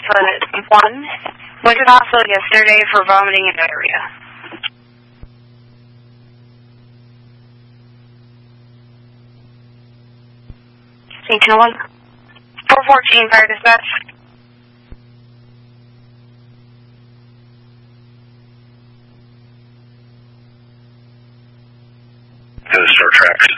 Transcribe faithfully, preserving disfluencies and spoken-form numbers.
Alpha one. Went to the hospital yesterday for vomiting and diarrhea. eighteen oh one. four fourteen, fire dispatch. Go to store tracks.